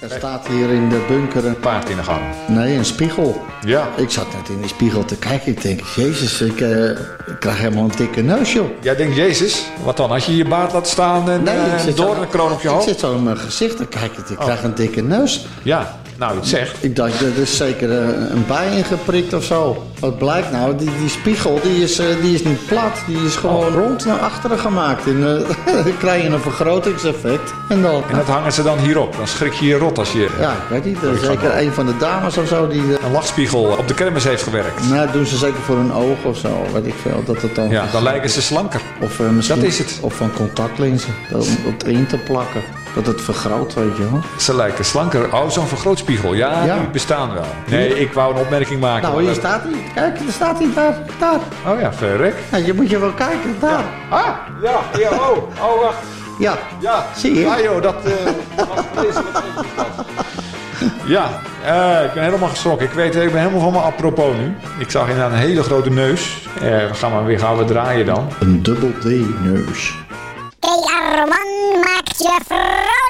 Er staat hier in de bunker een paard in de gang. Nee, een spiegel. Ja. Ik zat net in die spiegel te kijken. Ik denk, jezus, ik krijg helemaal een dikke neus, joh. Jij denkt, Jezus, wat dan? Als je je baard laat staan en door een kroon op je hoofd? Ik zit zo in mijn gezicht te kijken. Ik krijg een dikke neus. Ja, nou, je het zegt. Ik dacht, er is zeker een bij ingeprikt of zo. Wat blijkt nou? Die spiegel, die is niet plat. Die is gewoon rond naar achteren gemaakt. En dan krijg je een vergrotingseffect. En dat hangen ze dan hierop. Dan schrik je je rot als je... Ja, ik weet niet. Zeker een van de dames of zo die... een lachspiegel op de kermis heeft gewerkt. Nou, doen ze zeker voor hun oog of zo. Weet ik veel. Dat het dan... Ja, dan lijken ze slanker. Of misschien... Dat is het. Of van contactlenzen. Om het erin te plakken. Dat het vergroot, weet je wel. Ze lijken slanker. Oh, zo'n vergrootspiegel. Ja, die bestaan wel. Nee, ik wou een opmerking maken. Nou, hier staat hij. Kijk, er staat hij daar. Oh ja, verrek. Ja, je moet je wel kijken, daar. Ja. Ah, ja, oh, wacht. Ja, zie je? Ja joh, dat Ja, ik ben helemaal geschrokken. Ik ben helemaal van mijn apropos nu. Ik zag inderdaad een hele grote neus. Gaan we draaien dan. Een dubbel D-neus. Arman maakt je vrolijk.